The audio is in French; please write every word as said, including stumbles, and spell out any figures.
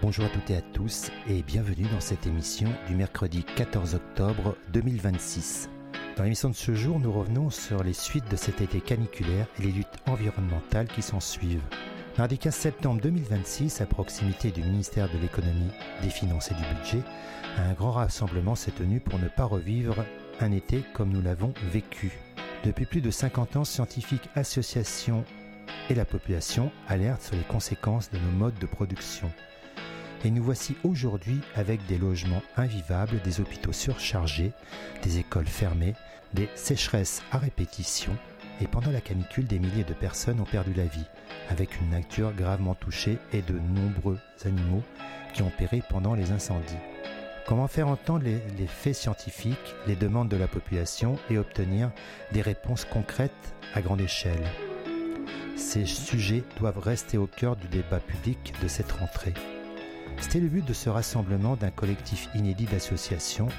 Bonjour à toutes et à tous et bienvenue dans cette émission du mercredi quatorze octobre deux mille vingt-six. Dans l'émission de ce jour, nous revenons sur les suites de cet été caniculaire et les luttes environnementales qui s'en suivent. Mardi quinze septembre deux mille vingt-six, à proximité du ministère de l'économie, des finances et du budget, un grand rassemblement s'est tenu pour ne pas revivre un été comme nous l'avons vécu. Depuis plus de cinquante ans, scientifiques, associations et la population alertent sur les conséquences de nos modes de production. Et nous voici aujourd'hui avec des logements invivables, des hôpitaux surchargés, des écoles fermées, des sécheresses à répétition, et pendant la canicule, des milliers de personnes ont perdu la vie, avec une nature gravement touchée et de nombreux animaux qui ont péri pendant les incendies. Comment faire entendre les, les faits scientifiques, les demandes de la population et obtenir des réponses concrètes à grande échelle ? Ces sujets doivent rester au cœur du débat public de cette rentrée. C'était le but de ce rassemblement d'un collectif inédit d'associations